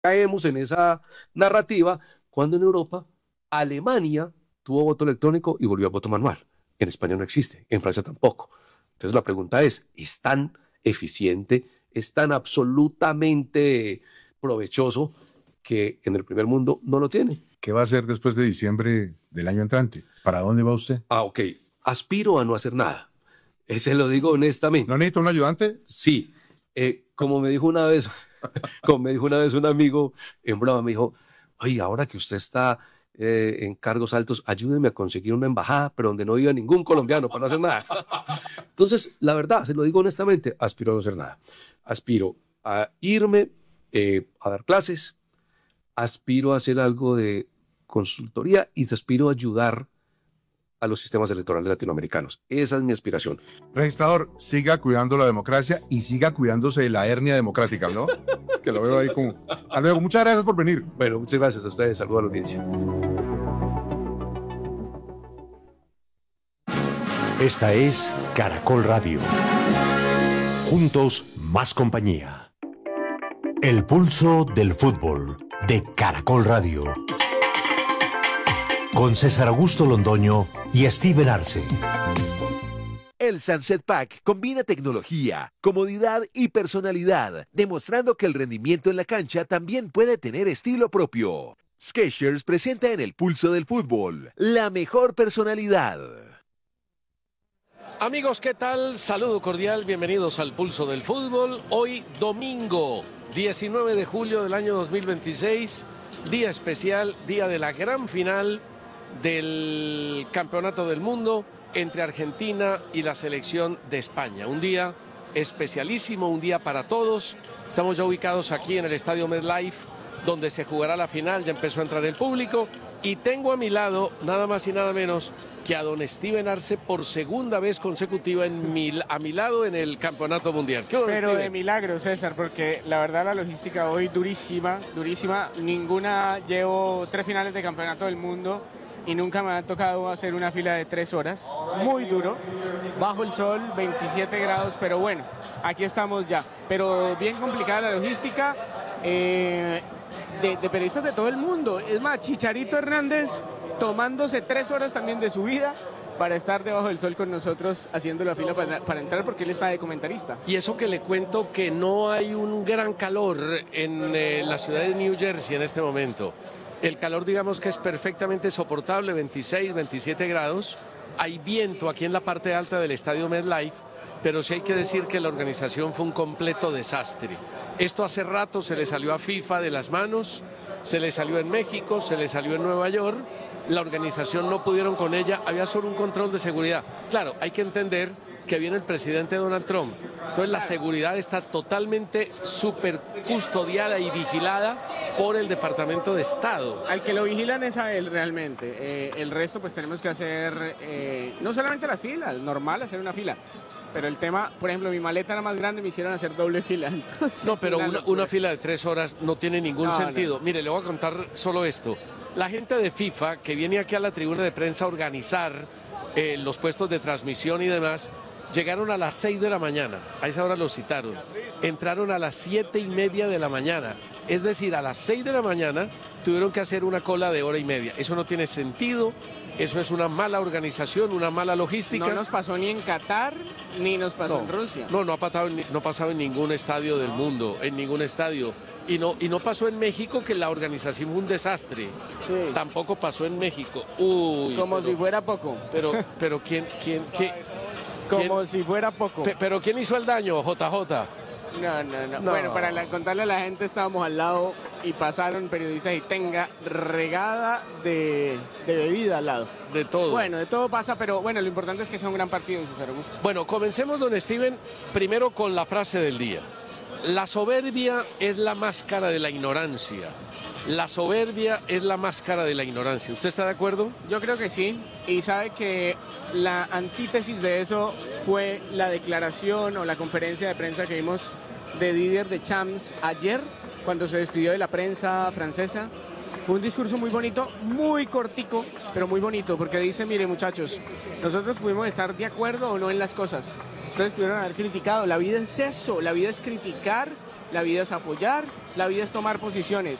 caemos en esa narrativa cuando en Europa Alemania tuvo voto electrónico y volvió a voto manual. En España no existe, en Francia tampoco. Entonces la pregunta es tan eficiente, es tan absolutamente provechoso que en el primer mundo no lo tiene? ¿Qué va a hacer después de diciembre del año entrante? ¿Para dónde va usted? Ok, aspiro a no hacer nada. Ese lo digo honestamente. ¿No necesita un ayudante? Sí, como me dijo una vez, como me dijo una vez un amigo en broma, me dijo, oye, ahora que usted está en cargos altos, ayúdeme a conseguir una embajada, pero donde no viva ningún colombiano para no hacer nada. Entonces, la verdad, se lo digo honestamente, aspiro a no hacer nada. Aspiro a irme a dar clases, aspiro a hacer algo de consultoría y aspiro a ayudar a los sistemas electorales latinoamericanos. Esa es mi aspiración. Registrador, siga cuidando la democracia y siga cuidándose de la hernia democrática, ¿no? Que lo veo ahí como... Hasta luego, muchas gracias por venir. Bueno, muchas gracias a ustedes. Saludos a la audiencia. Esta es Caracol Radio. Juntos, más compañía. El pulso del fútbol de Caracol Radio. Con César Augusto Londoño y Steven Arce. El Sunset Pack combina tecnología, comodidad y personalidad, demostrando que el rendimiento en la cancha también puede tener estilo propio. Skechers presenta en el pulso del fútbol la mejor personalidad. Amigos, ¿qué tal? Saludo cordial, bienvenidos al Pulso del Fútbol. Hoy domingo, 19 de julio del año 2026, día especial, día de la gran final del Campeonato del Mundo entre Argentina y la selección de España. Un día especialísimo, un día para todos. Estamos ya ubicados aquí en el Estadio MetLife, donde se jugará la final, ya empezó a entrar el público. Y tengo a mi lado, nada más y nada menos, que a don Steven Arce por segunda vez consecutiva a mi lado en el Campeonato Mundial. ¿Qué, Pero Steven? de milagro, César, porque la verdad la logística hoy durísima, durísima. Llevo 3 finales de Campeonato del Mundo y nunca me ha tocado hacer una fila de 3 horas. Muy duro, bajo el sol, 27 grados, pero bueno, aquí estamos ya. Pero bien complicada la logística. De periodistas de todo el mundo. Es más, Chicharito Hernández tomándose 3 horas también de su vida para estar debajo del sol con nosotros haciendo la fila para entrar porque él está de comentarista. Y eso que le cuento que no hay un gran calor en la ciudad de New Jersey en este momento. El calor, digamos que es perfectamente soportable, 26, 27 grados. Hay viento aquí en la parte alta del estadio MetLife, pero sí hay que decir que la organización fue un completo desastre. Esto hace rato se le salió a FIFA de las manos, se le salió en México, se le salió en Nueva York. La organización no pudieron con ella, había solo un control de seguridad. Claro, hay que entender que viene el presidente Donald Trump. Entonces la seguridad está totalmente súper custodiada y vigilada por el Departamento de Estado. Al que lo vigilan es a él realmente. El resto pues tenemos que hacer, no solamente la fila, normal hacer una fila. Pero el tema, por ejemplo, mi maleta era más grande, me hicieron hacer doble fila. Entonces, no, pero una fila de 3 horas no tiene ningún sentido. No. Mire, le voy a contar solo esto. La gente de FIFA que viene aquí a la tribuna de prensa a organizar los puestos de transmisión y demás, llegaron a las 6 de la mañana, a esa hora los citaron. Entraron a las 7:30 de la mañana. Es decir, a las 6 de la mañana tuvieron que hacer una cola de 1:30. Eso no tiene sentido. Eso es una mala organización, una mala logística. No nos pasó ni en Qatar, ni nos pasó en Rusia. No ha pasado en ningún estadio del mundo, en ningún estadio. Y no pasó en México, que la organización fue un desastre. Sí. Tampoco pasó en México. Uy, como si fuera poco. Pero ¿quién? Como si fuera poco. Pero ¿quién hizo el daño, JJ? No. Bueno, para contarle a la gente, estábamos al lado y pasaron periodistas y tenga regada de bebida al lado. De todo. Bueno, de todo pasa, pero bueno, lo importante es que sea un gran partido en César Augusto. Bueno, comencemos, don Steven, primero con la frase del día. La soberbia es la máscara de la ignorancia. La soberbia es la máscara de la ignorancia. ¿Usted está de acuerdo? Yo creo que sí. Y sabe que la antítesis de eso fue la declaración o la conferencia de prensa que vimos de Didier Deschamps ayer, cuando se despidió de la prensa francesa. Fue un discurso muy bonito, muy cortico, pero muy bonito, porque dice, mire muchachos, nosotros pudimos estar de acuerdo o no en las cosas. Ustedes pudieron haber criticado. La vida es eso, la vida es criticar, la vida es apoyar, la vida es tomar posiciones.